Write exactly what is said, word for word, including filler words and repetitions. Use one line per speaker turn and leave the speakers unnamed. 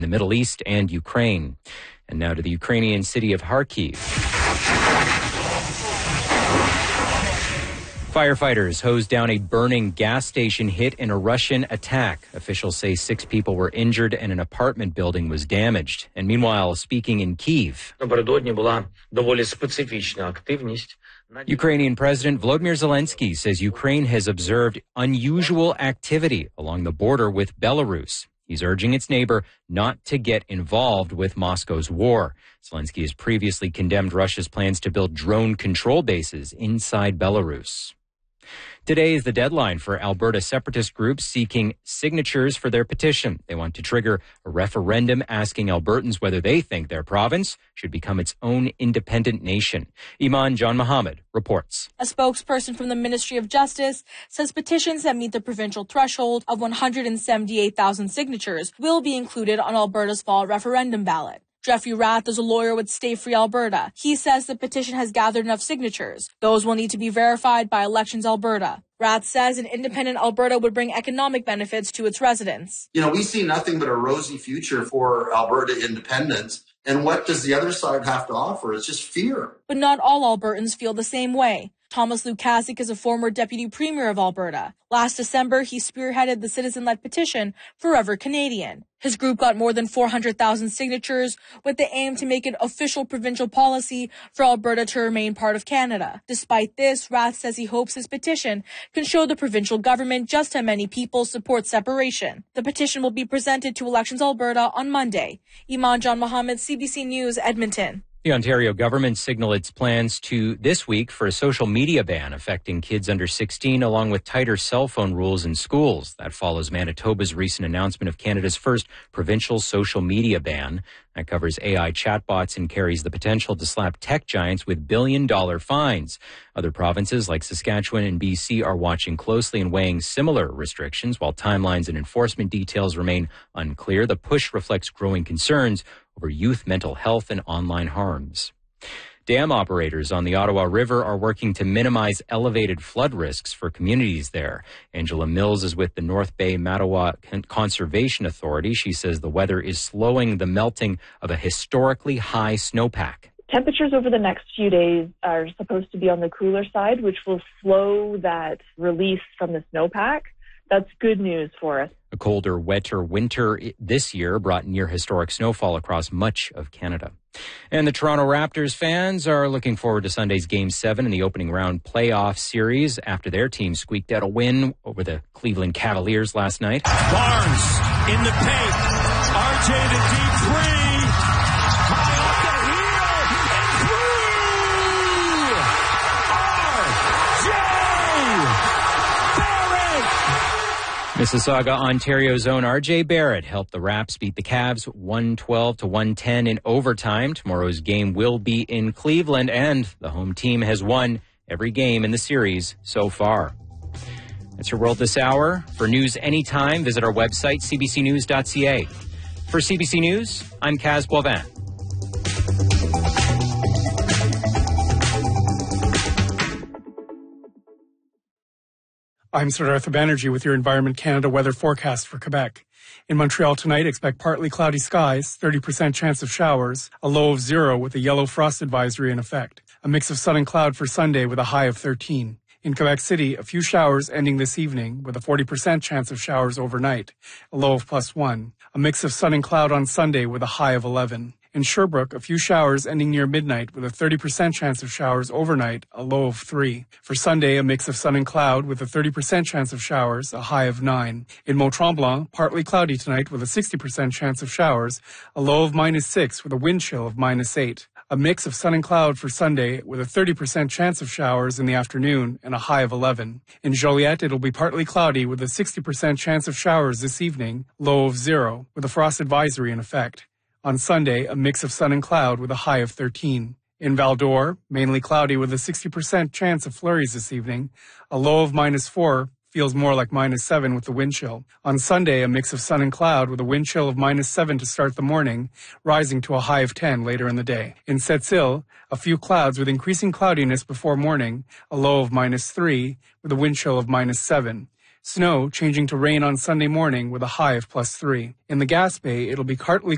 the Middle East and Ukraine. And now to the Ukrainian city of Kharkiv. Firefighters hosed down a burning gas station hit in a Russian attack. Officials say six people were injured and an apartment building was damaged. And meanwhile, speaking in Kyiv, Ukrainian President Volodymyr Zelensky says Ukraine has observed unusual activity along the border with Belarus. He's urging its neighbor not to get involved with Moscow's war. Zelensky has previously condemned Russia's plans to build drone control bases inside Belarus. Today is the deadline for Alberta separatist groups seeking signatures for their petition. They want to trigger a referendum asking Albertans whether they think their province should become its own independent nation. Iman John Mohammed reports.
A spokesperson from the Ministry of Justice says petitions that meet the provincial threshold of one hundred seventy-eight thousand signatures will be included on Alberta's fall referendum ballot. Jeffrey Rath is a lawyer with Stay Free Alberta. He says the petition has gathered enough signatures. Those will need to be verified by Elections Alberta. Rath says an independent Alberta would bring economic benefits to its residents.
You know, we see nothing but a rosy future for Alberta independence. And what does the other side have to offer? It's just fear.
But not all Albertans feel the same way. Thomas Lukasik is a former deputy premier of Alberta. Last December, he spearheaded the citizen-led petition Forever Canadian. His group got more than four hundred thousand signatures with the aim to make it official provincial policy for Alberta to remain part of Canada. Despite this, Rath says he hopes his petition can show the provincial government just how many people support separation. The petition will be presented to Elections Alberta on Monday. Iman John Mohammed, C B C News, Edmonton.
The Ontario government signaled its plans to this week for a social media ban affecting kids under sixteen, along with tighter cell phone rules in schools. That follows Manitoba's recent announcement of Canada's first provincial social media ban. That covers A I chatbots and carries the potential to slap tech giants with billion-dollar fines. Other provinces like Saskatchewan and B C are watching closely and weighing similar restrictions, while timelines and enforcement details remain unclear. The push reflects growing concerns over youth mental health and online harms. Dam operators on the Ottawa River are working to minimize elevated flood risks for communities there. Angela Mills is with the North Bay Mattawa Conservation Authority. She says the weather is slowing the melting of a historically high snowpack.
Temperatures over the next few days are supposed to be on the cooler side, which will slow that release from the snowpack. That's good news for us.
A colder, wetter winter this year brought near historic snowfall across much of Canada. And the Toronto Raptors fans are looking forward to Sunday's Game seven in the opening round playoff series after their team squeaked out a win over the Cleveland Cavaliers last night.
Barnes in the paint. R J to deep three.
Mississauga, Ontario's own R J Barrett helped the Raps beat the Cavs one twelve to one ten in overtime. Tomorrow's game will be in Cleveland, and the home team has won every game in the series so far. That's your world this hour. For news anytime, visit our website, c b c news dot c a. For C B C News, I'm Kaz Boivin.
I'm Siddhartha Banerjee with your Environment Canada weather forecast for Quebec. In Montreal tonight, expect partly cloudy skies, thirty percent chance of showers, a low of zero with a yellow frost advisory in effect. A mix of sun and cloud for Sunday with a high of thirteen. In Quebec City, a few showers ending this evening with a forty percent chance of showers overnight, a low of plus one. A mix of sun and cloud on Sunday with a high of eleven. In Sherbrooke, a few showers ending near midnight with a thirty percent chance of showers overnight, a low of three. For Sunday, a mix of sun and cloud with a thirty percent chance of showers, a high of nine. In Mont-Tremblant, partly cloudy tonight with a sixty percent chance of showers, a low of minus six with a wind chill of minus eight. A mix of sun and cloud for Sunday with a thirty percent chance of showers in the afternoon and a high of eleven. In Joliette, it'll be partly cloudy with a sixty percent chance of showers this evening, low of zero, with a frost advisory in effect. On Sunday, a mix of sun and cloud with a high of thirteen. In Val-d'Or, mainly cloudy with a sixty percent chance of flurries this evening. A low of minus four, feels more like minus seven with the wind chill. On Sunday, a mix of sun and cloud with a wind chill of minus seven to start the morning, rising to a high of ten later in the day. In Sept-Îles, a few clouds with increasing cloudiness before morning, a low of minus three with a wind chill of minus seven. Snow changing to rain on Sunday morning with a high of plus three. In the Gaspé, it'll be partly